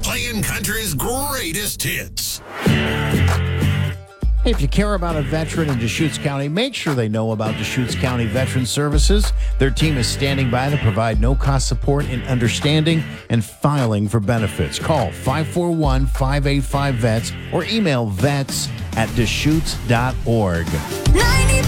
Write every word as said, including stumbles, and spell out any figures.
playing country's greatest hits. Hey, if you care about a veteran in Deschutes County, make sure they know about Deschutes County Veteran Services. Their team is standing by to provide no-cost support in understanding and filing for benefits. Call five four one, five eight five, V E T S or email vets at deschutes dot org.